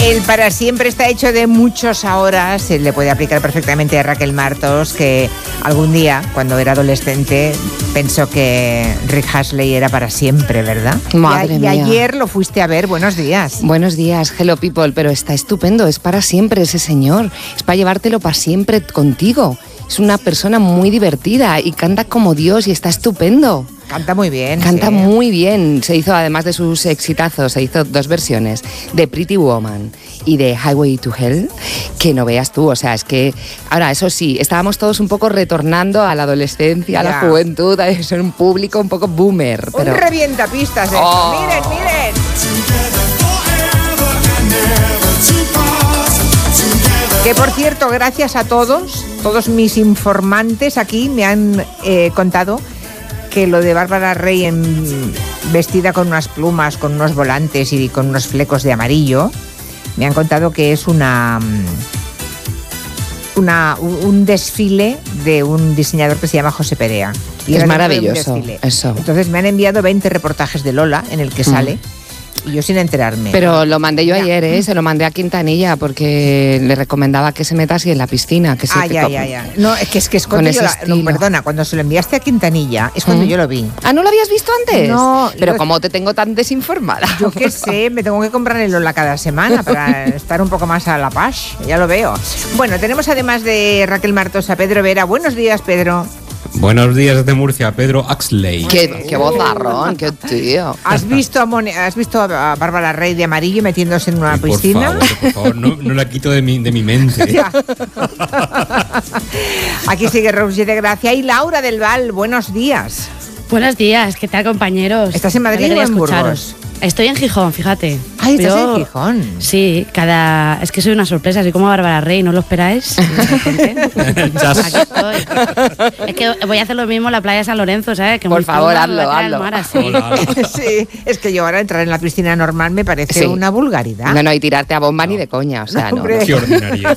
El para siempre está hecho de muchos ahora. Se le puede aplicar perfectamente a Raquel Martos, que algún día, cuando era adolescente, pensó que Rick Astley era para siempre, ¿verdad? Madre mía. Y ayer lo fuiste a ver. Buenos días. Buenos días, hello people, pero está estupendo, es para siempre ese señor, es para llevártelo para siempre contigo. Es una persona muy divertida y canta como Dios y está estupendo. Canta muy bien. Canta sí. muy bien. Se hizo, además de sus exitazos, se hizo 2 versiones de Pretty Woman y de Highway to Hell, que no veas tú. O sea, es que ahora, eso sí, estábamos todos un poco retornando a la adolescencia, a la juventud, a ser un público un poco boomer. Pero... Un revientapistas de esto. Miren, miren. Que por cierto, gracias a todos mis informantes aquí me han contado que lo de Bárbara Rey vestida con unas plumas, con unos volantes y con unos flecos de amarillo, me han contado que es un desfile de un diseñador que se llama José Perea. Y es maravilloso eso. Entonces me han enviado 20 reportajes de Lola en el que sale. Y yo sin enterarme. Pero lo mandé yo ayer, se lo mandé a Quintanilla porque le recomendaba que se meta así en la piscina. Que ya. No, es que cuando perdona, cuando se lo enviaste a Quintanilla es cuando yo lo vi. ¿Ah, no lo habías visto antes? No. Pero ¿cómo te tengo tan desinformada? Yo qué sé, me tengo que comprar el Lola cada semana para estar un poco más a la paz, ya lo veo. Bueno, tenemos además de Raquel Martos a Pedro Vera. Buenos días, Pedro. Buenos días desde Murcia, Pedro Axley. Qué vozarrón, qué tío. ¿Has visto a Bárbara Rey de amarillo metiéndose en una piscina? Por favor, no la quito de mi mente. Aquí sigue Rosie de Gracia y Laura del Val. Buenos días. Buenos días, ¿qué tal, compañeros? ¿Estás en Madrid o en Burgos? Estoy en Gijón, fíjate. Ay, ¿estás en Gijón? Sí, es que soy una sorpresa, soy como Bárbara Rey, ¿no lo esperáis? Aquí estoy. Es que voy a hacer lo mismo en la playa de San Lorenzo, ¿sabes? Que por favor, hazlo. Sí, es que yo ahora entrar en la piscina normal me parece una vulgaridad. No, y tirarte a bomba ni de coña, o sea, no. Qué ordinario.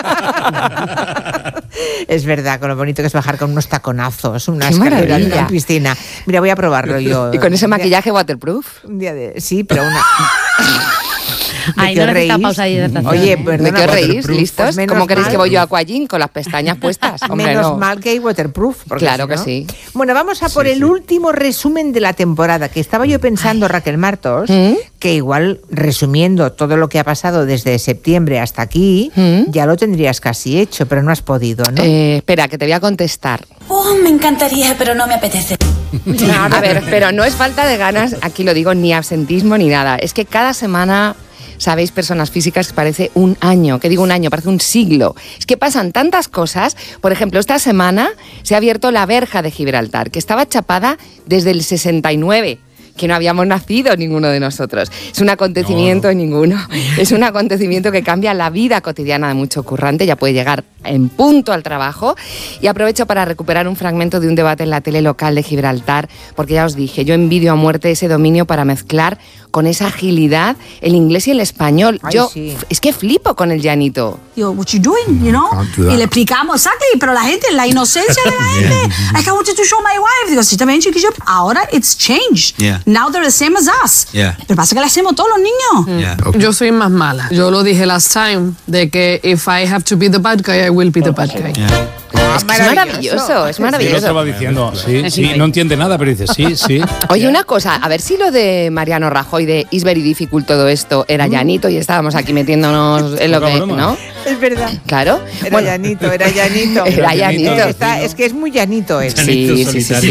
Es verdad, con lo bonito que es bajar con unos taconazos, una escalera en la piscina. Mira, voy a probarlo yo. Y con ese maquillaje waterproof. Un día sí, pero una... Ay, no necesita pausa de hidratación. Oye, perdona, ¿de qué reís? ¿Listos? Pues ¿Cómo queréis que voy yo a Aquagym con las pestañas puestas? Hombre, menos mal que hay waterproof. Claro si no... que sí. Bueno, vamos a por el último resumen de la temporada, que estaba yo pensando, Raquel Martos, que igual resumiendo todo lo que ha pasado desde septiembre hasta aquí, ya lo tendrías casi hecho, pero no has podido, ¿no? Espera, que te voy a contestar. Me encantaría, pero no me apetece. A ver, pero no es falta de ganas, aquí lo digo, ni absentismo ni nada. Es que cada semana... Sabéis, personas físicas, que parece un año, que digo un año, parece un siglo. Es que pasan tantas cosas. Por ejemplo, esta semana se ha abierto la verja de Gibraltar, que estaba chapada desde el 69, que no habíamos nacido ninguno de nosotros. Es un acontecimiento es un acontecimiento que cambia la vida cotidiana de mucho currante, ya puede llegar en punto al trabajo. Y aprovecho para recuperar un fragmento de un debate en la tele local de Gibraltar, porque ya os dije, yo envidio a muerte ese dominio para mezclar con esa agilidad el inglés y el español. Es que flipo con el llanito. Yo, what you doing, you know? Y le explicamos, exacto, pero la gente, la inocencia de la gente. Es que I wanted to show my wife. Digo, sí, también, chiquillo. Ahora it's changed. Yeah. Now they're the same as us. Yeah. Pero pasa que le hacemos todos los niños. Yeah. Okay. Yo soy más mala. Yo lo dije last time, de que if I have to be the bad guy, I will be the bad guy. Yeah. Es que es maravilloso, es maravilloso. Lo estaba diciendo, sí, no entiende nada, pero dice sí. Oye, una cosa, a ver si lo de Mariano Rajoy de It's very difficult todo esto era llanito y estábamos aquí metiéndonos en lo que, ¿no? Es verdad. Claro. Era llanito. Era llanito. Es que es muy llanito él. Sí.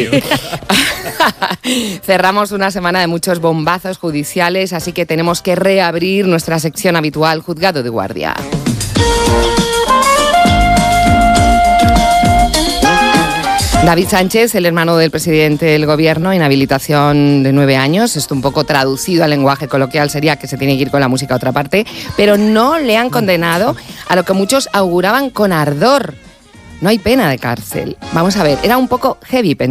Cerramos una semana de muchos bombazos judiciales, así que tenemos que reabrir nuestra sección habitual, Juzgado de Guardia. David Sánchez, el hermano del presidente del gobierno, inhabilitación de 9 años. Esto un poco traducido al lenguaje coloquial sería que se tiene que ir con la música a otra parte, pero no le han condenado a lo que muchos auguraban con ardor. No hay pena de cárcel. Vamos a ver, era un poco heavy pensar.